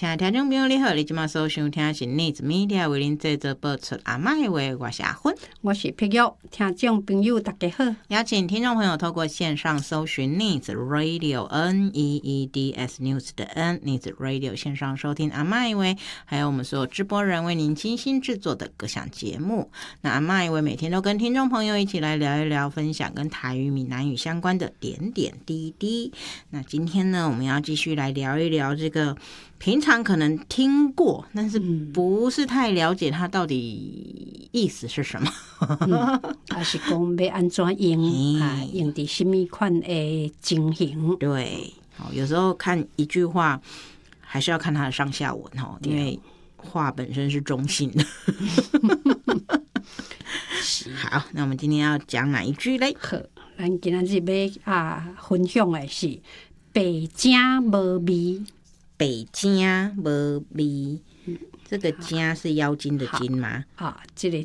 亲爱的听众朋友你好，你现在所收听的是 News Media 为您制作播出阿嬷的话，我是阿芬， 我是碧玉。听众朋友大家好， 邀请听众朋友透过线上搜寻 News Radio NEEDS News 的 N News Radio 线上收听阿嬷的话，还有我们所有直播人为您精心制作的各项节目。那阿嬷的话每天都跟听众朋友一起来聊一聊，分享跟台语闽南语相关的点点滴滴。那今天呢，我们要继续来聊一聊这个平常可能听过，但是不是太了解它到底意思是什么， 还是讲要安怎用用在什么款的情形？ 对，有时候看一句话还是要看它的上下文，因为话本身是中性的。好，那我们今天要讲哪一句嘞？ 好，咱今日要分享的是白正无味。 白正无味，这个正是妖精的精吗？ 这个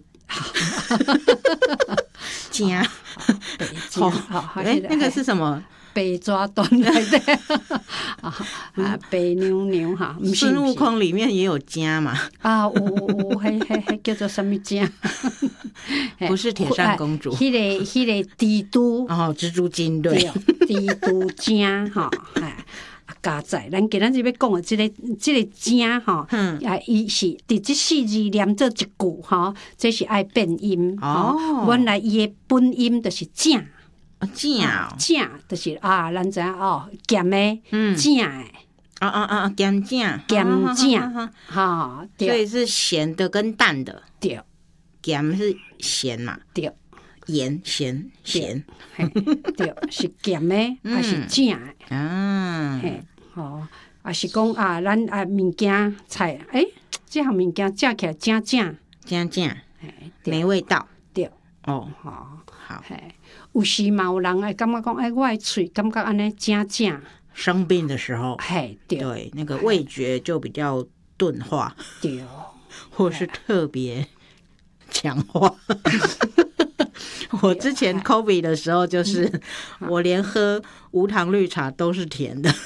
正， 白正， 那个是什么？ 白抓断来的白牛牛哈， 孙悟空里面也有正嘛？ 有迄叫做什么正？ 不是铁扇公主， 迄个蜘蛛蜘蛛精对， 蜘蛛正哈。加载，咱今日要讲的这个正哈，伊是伫这4字连做一句哈，这是爱变音原来伊的本音就是正，正就是咱知影咸的正的， 咸正，所以是咸的跟淡的， 对， 咸是咸嘛， 对， 盐咸， 对，是咸的还是正的也是讲咱物件菜，这项物件食起来正， 没味道， 对， 好， 有时嘛有人会感觉讲，我的嘴感觉安尼正， 生病的时候，对，那个味觉就比较钝化， 对， 或是特别强化。我之前 COVID 的时候，就是我连喝无糖绿茶都是甜的，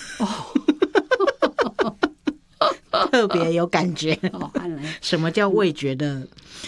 特别有感觉。什么叫味觉的？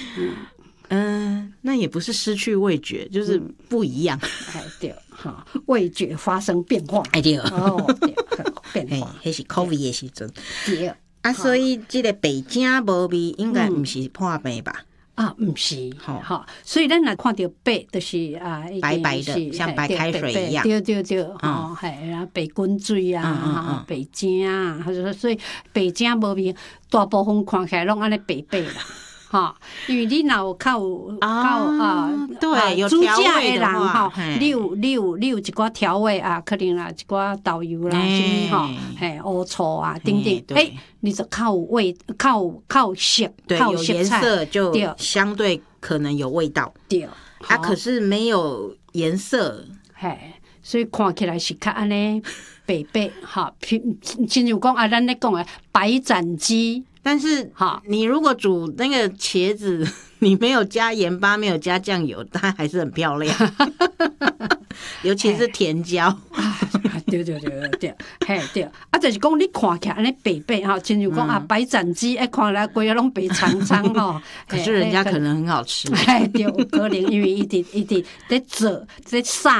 那也不是失去味觉，就是不一样。 对，味觉发生变化。 对， 变化， 那是 COVID 的时阵。 对所以这个白正无味，应该不是破病吧？ 不是，所以咱若看到白，就是白白的，像白开水一样。 对，白滚水白正所以白正无味，大部分看起来拢安尼白白啦。因为你若有较对，有煮调食的人味的话， 你有一寡调味可能啦，一寡豆油啦，什么乌醋等等，你就较有味，较有色， 对，有颜色就相对可能有味道。 对， 可是没有颜色， 所以看起来是较安尼白白亲像讲咱咧讲的白斩鸡。 但是你如果煮那个茄子，你没有加盐巴，没有加酱油，它还是很漂亮。尤其是甜椒。 对，就是讲你看起来安尼白白亲像讲白斩鸡，看起来规个拢白长长可是人家可能很好吃。 对，有可能因为一直在做在撒